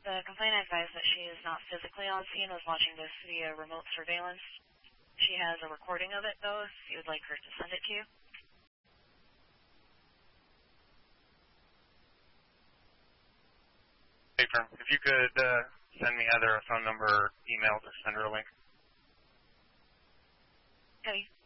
The complainant advised that she is not physically on scene, was watching this via remote surveillance. She has a recording of it, though, if you would like her to send it to you. Hey, firm, if you could send me either a phone number or email to send her a link. Cody.